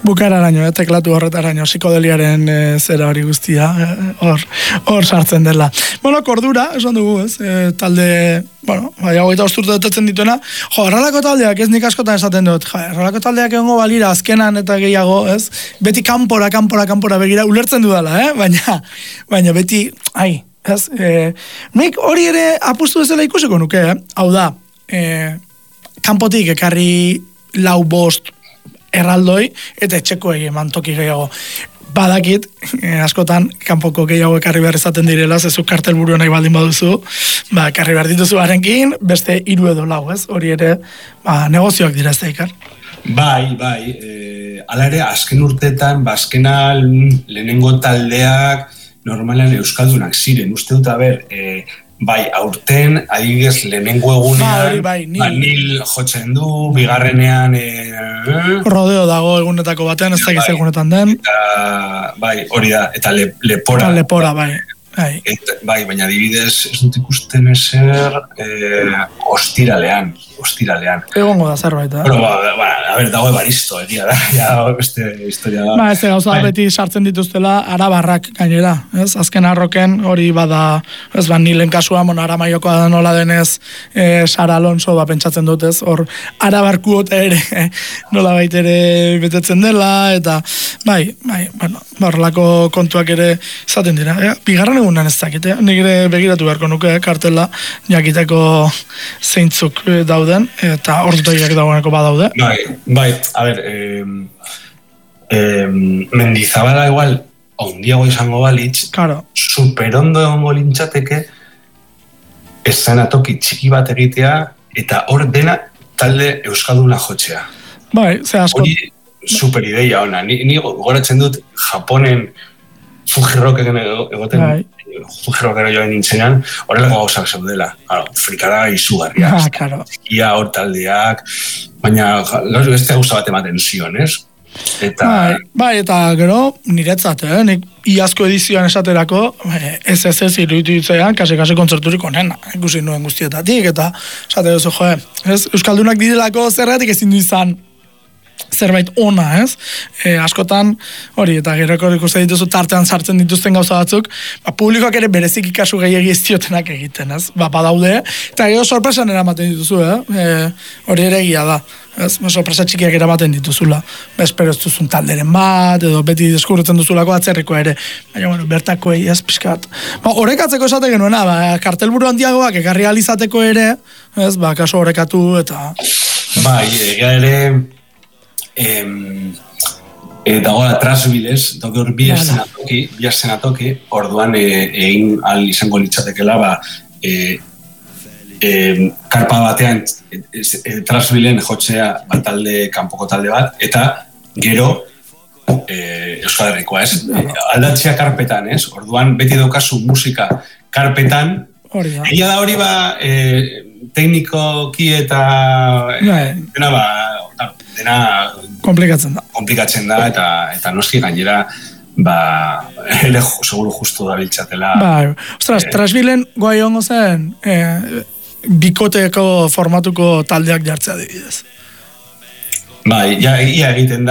Bukararaino, teklatu horretaraino, psikodeliaren zera hori guztia, hor sartzen dela. Bueno, kordura, esan dugu, ez? Talde, bueno, bai, 25 urte betetzen dituena. Jo, erralako taldeak, ez nik askotan esaten dut, erralako taldeak egongo balira azkenan eta gehiago, ez? Beti kanpora begira, ulertzen dudala, baina beti, ez? Nik hori ere apustu bezala ikusiko nuke, hau da, kanpotik ekarri 4-5 erraldoi, eta etxekoei eman toki gehiago. Badakit, askotan, kanpoko gehiago ekarri behar izaten direla, zezuk kartelburu nahi baldin baduzu, ekarri behar dituzu harenkin, beste 3 edo 4, ez? Hori ere, negozioak dira ez da ikar. Bai, ala ere, azken urteetan, azkenal lehenengo taldeak, normalan euskaldunak ziren, uste dut, bai, aurten, adibidez, lehenengo egunean, Nil jotzen du, bigarrenean... Rodeo dago egunetako batean, ez dakiz egunetan den. Bai, hori da, eta lepora. Lepora, bai. Bai, baina adibidez, ez dut ikusten ezer, ostiralean. Egongo da zerbait, dago ebaristo, egia da, beste historia da. Ez gauza beti sartzen dituztela arabarrak gainera, ez? Azken arroken hori bada, ez Nilen kasua, Aramaiokoa da nola denez, Sara Alonso, pentsatzen dut, ez? Hor, arabarkuota ere, nola baita ere betetzen dela, eta bai, horrelako kontuak ere izaten dira, bigarren egunan ez dakit, nik ere begiratu beharko nuke, kartela, jakiteko zeintzuk dauden, eta ordutegiak dagoeneko badaude. Bai, a ber, Mendizabala igual, ondiago izango balitz, superondo egongo lintzateke, eszenatoki txiki bat egitea, eta hor dena talde euskalduna jotzea. Bai, ze asko. Hori superideia ona. Ni goratzen dut Japonen Fujiroken egoten, Fujiroken joan nintzenan, horrelako gauzak zeudela. Frikara izugarriak. Ia hor taldeak, baina beste gauza bat ematen zion, ez? Bai, eta gero, niretzat, nik iazko edizioan esaterako, ez iruditzean, kase kontzerturik onena, ikusi nuen guztietatik, eta esate duzu, Euskaldunak direlako zergatik ezin du izan zerbait ona, ez? Askotan, hori, eta gero ikusten dituzu tartean sartzen dituzten gauza batzuk, publikoak ere berezik ikasu gehiagi ez diotenak egiten, ez? Badaude, eta gero sorpresan eramaten dituzu, hori ere egia da. Sorpresa txikiak eramaten dituzula. Espero ez duzun talderen bat, edo beti deskubritzen duzulako atzerriko ere. Baina, bertakoei ez pixkat. Horrekatzeko esate genuena, kartelburu handiagoak ekarri alizateko ere, ez, kaso horrekatu eta... Bai, egia ere... dagoela Trasbilez, daude hor bi eszenatoki, orduan egin al izango litzatekela, karpa batean Trasbilen jotzea talde, kanpoko talde bat, eta gero Euskal Herrikoa, ez? Aldatzea karpetan, ez? Orduan beti daukazu musika karpetan, egia da hori teknikoki eta dena komplikatzen da eta noski gainera seguro justu da biltzatela. Ostras, Trasbilen guai hongo zen bikoteko formatuko taldeak jartzea dibidez. Ia egiten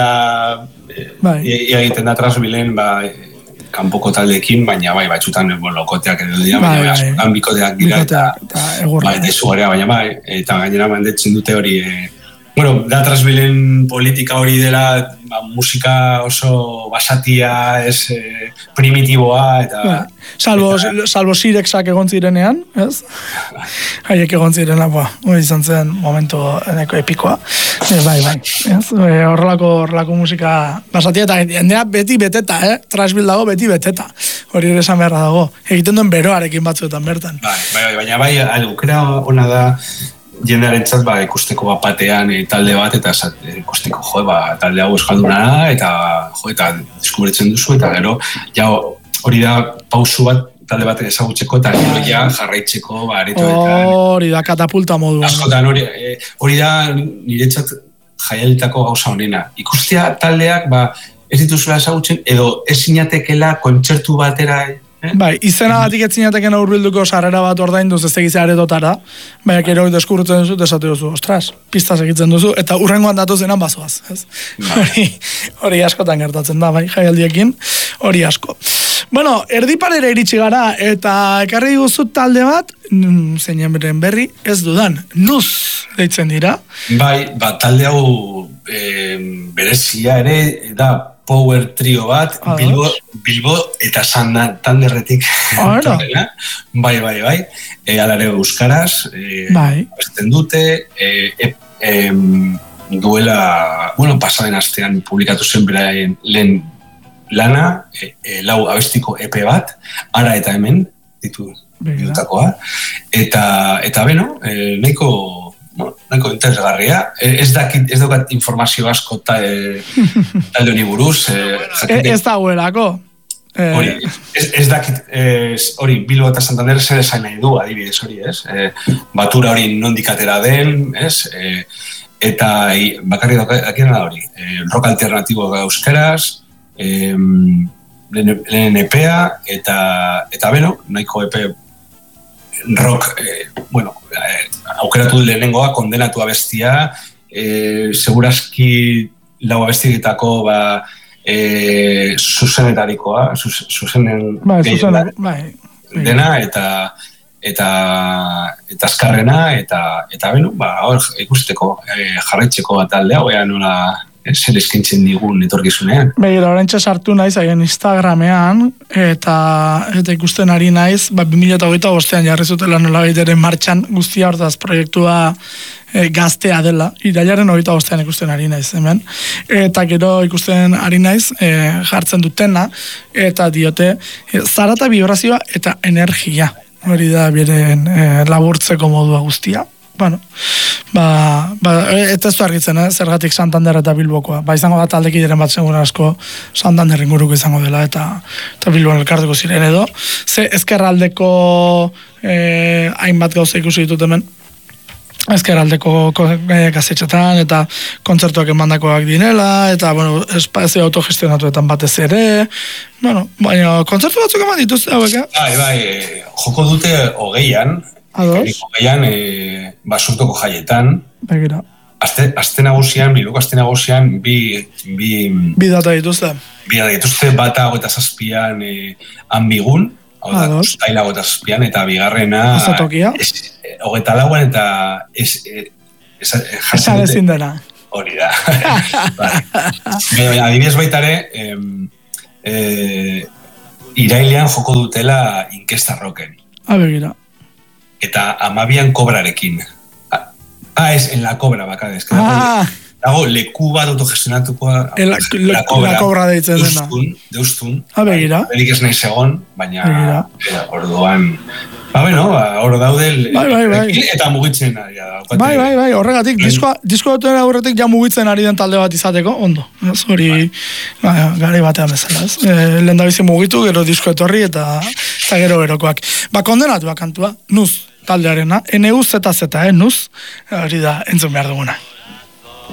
da Trasbilen kanpoko taldeekin, baina batzutan lokoteak edo dira, baina askotan bikoteak dira eta izugarria, baina eta gainera mandetzen dute hori da Trasbilen politika hori dela musika oso basatia, ez primitiboa, eta... Salbo Sirexak egon zirenean, ez? Haiek egon zirena, hori izan zen momento eneko epikoa. Bai, horrelako musika basatia, eta jendea beti beteta, Trasbil dago beti beteta. Hori ere esan beharra dago. Egiten duen beroarekin batzuetan bertan. Baina aukera ona da, jendearen txat ikusteko batean talde bat, eta ikusteko talde hau euskalduna da, eta deskubritzen duzu, eta gero, hori da pausu bat talde bat ezagutzeko, eta gero jarraitzeko aretoetan. Hori da katapulta moduan. Askotan hori da niretzat jaialitako gauza honena. Ikustea taldeak ez dituzula ezagutzen, edo ez zinatekela kontzertu batera Bai, izenagatik etzinateken aurbilduko sarrera bat ordainduz ez egize aretotara, baina gero deskurrutzen duzu, esate duzu, ostras, pistaz egitzen duzu, eta urrengoan datu zenan bazoaz. Hori askotan gertatzen da, bai, jaialdiekin, hori asko. Bueno, erdiparera iritsi gara, eta ekarri guzu talde bat, zeinen beren berri, ez dudan, nuz deitzen dira. Bai, talde hau berezia ere, da power trio bat, Bilbo eta Santanderretik. Bai. Alare euskaraz, esten dute, duela, pasaden astean publikatu zen beraien lehen lana, 4 abestiko EP bat, ara eta hemen, ditutakoa, eta beno, nahiko interesgarria. Ez daukat informazio asko talde honi buruz. Ez da huelako. Ez dakit, hori, Bilbo eta Santander zer esan nahi du, adibidez hori, ez? Batura hori nondik atera den, ez? Eta bakarri dakien da hori, rock alternatibo euskaraz, lehen EPEA, eta beno, nahiko EPE rock, aukeratu lehenengoa, kondenatu abestia, segurazki 4 abestietako zuzenetarikoa, zuzenen dena, eta azkarrena, eta beno, hor ikusteko jarraitzeko bat aldea, oea nola zer eskintzen digun etorkizunean. Begira, orentxe sartu naiz haien Instagramean, eta ikusten ari naiz, 2008an jarri zutela nola baiteren martxan guztia hortaz proiektua gaztea dela, irailaren 25an ikusten ari naiz hemen, eta gero ikusten ari naiz jartzen dutena, eta diote zarata vibrazioa eta energia, hori da beren laburtzeko modua guztia. Bueno, eta ez du argitzen, zergatik Santander eta Bilbokoa. Izango da taldeki diren bat segun asko Santander inguruko izango dela, eta Bilboan elkartuko ziren edo. Ze ezkerraldeko hainbat gauza ikusi ditut hemen, ezkerraldeko gazetxetan, eta kontzertuak emandakoak direla, eta, espazio autogestionatuetan batez ere, baina kontzertu batzuk eman dituz, hauek, Bai, joko dute 20an, basurtoko jaietan. Begira. Aste nagusian, Bilboko aste nagusian, bi data dituzte. Bi data dituzte, bata 27an hanbigun, ustaila 27an, eta bigarrena 24an, eta esan ezin dena. Hori da. Adibidez baitare, irailean joko dutela Inkesta Rocken. Begira. Eta 12an kobrarekin. Ez, en la cobra, bakadez. Dago, leku bat autogestionatukoa. La cobra deitzen dena. Deustun. Begira. Berik ez nahi segon, baina orduan... hor daude... Eta mugitzen ari da. Bai, horregatik, disko dutuen aurretik ja mugitzen ari den talde bat izateko, ondo. Hori, gari batean bezala, ez? Lehen da bizi mugitu, gero disko etorri eta gero gerokoak. Kondenatuak kantua, nuz taldearena, NUZZ, nuz, hori da entzun behar duguna.